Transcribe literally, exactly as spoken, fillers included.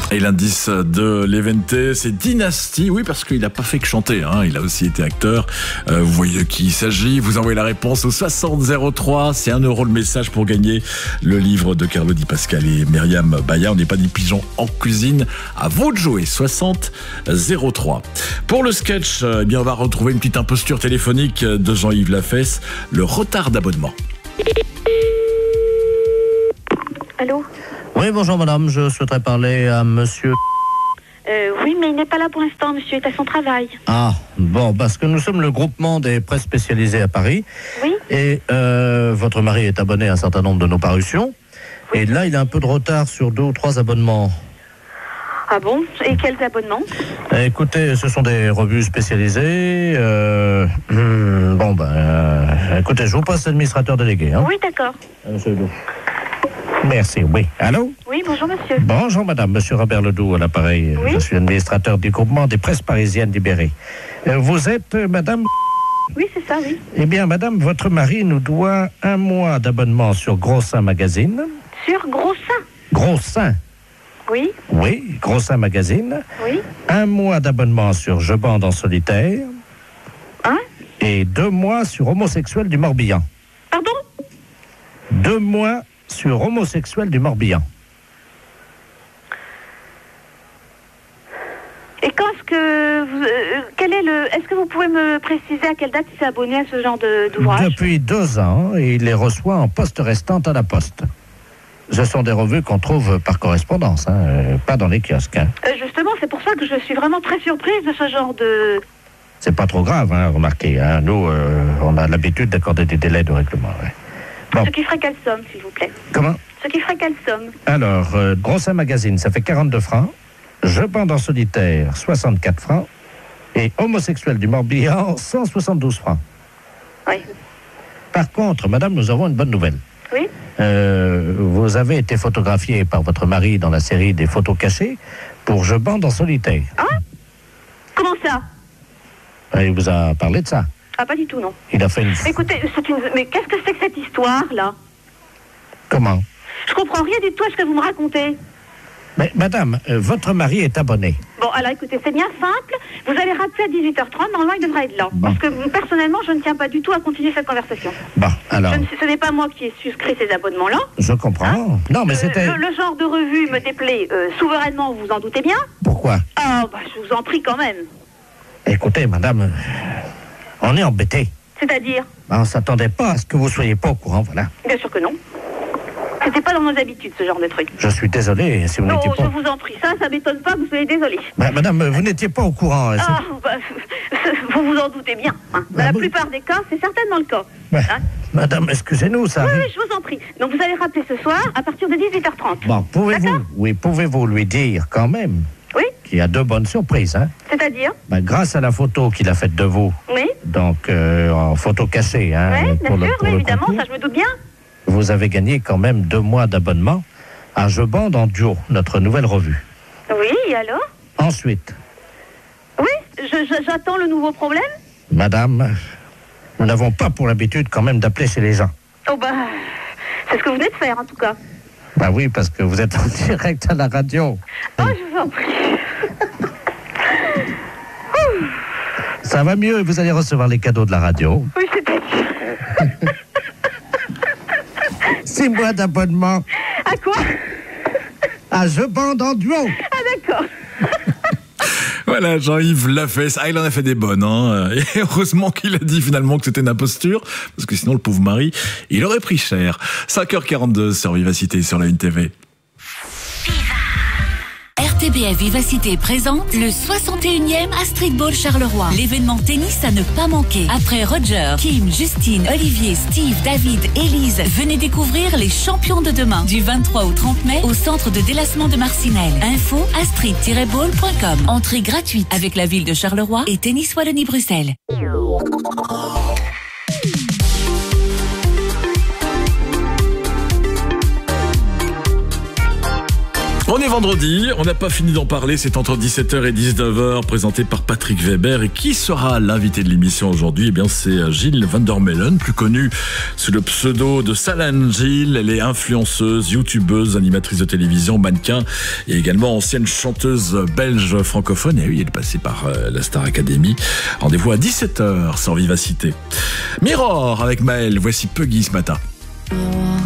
Et l'indice de l'Eventé, c'est Dynasty. Oui, parce qu'il n'a pas fait que chanter, hein. Il a aussi été acteur. Euh, vous voyez de qui il s'agit. Vous envoyez la réponse au soixante zéro trois. C'est un euro le message pour gagner le livre de Carlo Di Pascal et Myriam Baya. On n'est pas des pigeons en cuisine. À vous de jouer. soixante zéro trois. Pour le sketch, eh bien, on va retrouver une petite imposture téléphonique de Jean-Yves Lafesse. Le retard d'abonnement. Allô ? Oui, bonjour madame, je souhaiterais parler à monsieur... Euh, oui, mais il n'est pas là pour l'instant, monsieur est à son travail. Ah, bon, parce que nous sommes le groupement des presses spécialisées à Paris. Oui. Et euh, votre mari est abonné à un certain nombre de nos parutions. Oui. Et là, il a un peu de retard sur deux ou trois abonnements. Ah bon ? Et quels abonnements ? Écoutez, ce sont des revues spécialisées. Euh, hum, bon, ben, euh, écoutez, je vous passe l'administrateur délégué. Hein. Oui, d'accord. Euh, monsieur Ledoux. Merci, oui. Allô ? Oui, bonjour monsieur. Bonjour madame, monsieur Robert Ledoux à l'appareil. Oui. Je suis administrateur du groupement des presses parisiennes libérées. Euh, vous êtes euh, madame... Oui, c'est ça, oui. Eh bien madame, votre mari nous doit un mois d'abonnement sur Gros Seins Magazine. Sur Gros Seins ? Gros Seins. Oui, Oui, Gros Seins Magazine. oui. Un mois d'abonnement sur Je bande en solitaire. Hein ? Et deux mois sur Homosexuel du Morbihan. Pardon ? Deux mois sur Homosexuel du Morbihan. Et quand est-ce que... Vous, euh, quel est le... Est-ce que vous pouvez me préciser à quelle date il s'est abonné à ce genre de, d'ouvrage ? Depuis deux ans, et il les reçoit en poste restante à la poste. Ce sont des revues qu'on trouve par correspondance, hein, euh, pas dans les kiosques. Hein. Euh, justement, c'est pour ça que je suis vraiment très surprise de ce genre de... C'est pas trop grave, hein, remarquez. Hein. Nous, euh, on a l'habitude d'accorder des délais de règlement. Ouais. Bon. Ce qui ferait quelle somme, s'il vous plaît ? Comment ? Ce qui ferait quelle somme ? Alors, euh, Gros Seins Magazine, ça fait quarante-deux francs. Je bande en solitaire, soixante-quatre francs. Et Homosexuel du Morbihan, cent soixante-douze francs. Oui. Par contre, madame, nous avons une bonne nouvelle. Oui ? Euh, vous avez été photographié par votre mari dans la série des photos cachées pour Je bande en solitaire. Hein ? Comment ça ? Il vous a parlé de ça. Ah, pas du tout, non. Il a fait une... Écoutez, c'est une... mais qu'est-ce que c'est que cette histoire-là ? Comment ? Je comprends rien du tout à ce que vous me racontez. Mais madame, euh, votre mari est abonné. Bon, alors écoutez, c'est bien simple. Vous allez rappeler à dix-huit heures trente, normalement il devrait être là. Bon. Parce que personnellement, je ne tiens pas du tout à continuer cette conversation. Bon, alors, Je ne- ce n'est pas moi qui ai souscrit ces abonnements-là. je comprends. non, mais Euh, c'était... le, le genre de revue me déplaît euh, souverainement, vous en doutez bien. Pourquoi ? Ah, bah, je vous en prie quand même. Écoutez, madame, euh, on est embêtés. C'est-à-dire ? On ne s'attendait pas à ce que vous soyez pas au courant, voilà. Bien sûr que non. C'était pas dans nos habitudes, ce genre de truc. Je suis désolé si vous Non, n'étiez je pas... vous en prie, ça, ça m'étonne pas, vous soyez désolé. Bah, madame, vous n'étiez pas au courant. c'est- Ah, bah, vous vous en doutez bien. Hein. Dans Ah, la bon. plupart des cas, c'est certainement le cas. Bah, Hein ? madame, excusez-nous, ça Oui, arrive. oui, je vous en prie. Donc vous allez rappeler ce soir à partir de dix-huit heures trente. Bon, pouvez-vous, D'accord. oui, pouvez-vous lui dire quand même Oui, qu'il y a deux bonnes surprises, hein? c'est-à-dire ? Bah, grâce à la photo qu'il a faite de vous, Oui, donc euh, en photo cachée, hein, oui, pour bien le, sûr, pour oui, le évidemment, concours, ça je me doute bien. vous avez gagné quand même deux mois d'abonnement à Je bande en duo, notre nouvelle revue. Oui, et alors ? Ensuite, Oui, je- je- j'attends le nouveau problème. madame, nous n'avons pas pour l'habitude quand même d'appeler chez les gens. Oh bah, c'est ce que vous venez de faire en tout cas. Bah oui, parce que vous êtes en direct à la radio. Oh, je vous en prie. Ça va mieux, vous allez recevoir les cadeaux de la radio. Oui, c'est-à-dire. Six mois d'abonnement À quoi ? à Je bande en duo. Ah d'accord. Voilà, Jean-Yves Lafesse. Ah, il en a fait des bonnes, hein. Et heureusement qu'il a dit finalement que c'était une imposture, parce que sinon, le pauvre mari, il aurait pris cher. cinq heures quarante-deux sur Vivacité, sur la une T V. R T B F Vivacité présente le soixante et unième Astrid Ball Charleroi. L'événement tennis à ne pas manquer. Après Roger, Kim, Justine, Olivier, Steve, David, Élise, venez découvrir les champions de demain. Du vingt-trois au trente mai au centre de délassement de Marcinelle. Info astrid tiret ball point com. Entrée gratuite avec la ville de Charleroi et Tennis Wallonie-Bruxelles. On est vendredi, on n'a pas fini d'en parler, c'est entre dix-sept heures et dix-neuf heures, présenté par Patrick Weber. Et qui sera l'invité de l'émission aujourd'hui? Eh bien, c'est Gilles Vandermeulen, plus connu sous le pseudo de Salane Gilles. Elle est influenceuse, youtubeuse, animatrice de télévision, mannequin et également ancienne chanteuse belge francophone. Et oui, elle est passée par euh, la Star Academy. Rendez-vous à dix-sept heures sur Vivacité. Mirror avec Maël, voici Puggy ce matin. Miroir,